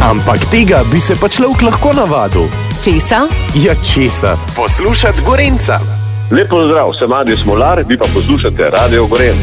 Ampak tega bi se pa človek lahko navadil. Česa? Ja, česa? Poslušati Gorenjca. Lep pozdrav, sem Adi Smolar, vi pa poslušate Radio Gorenj.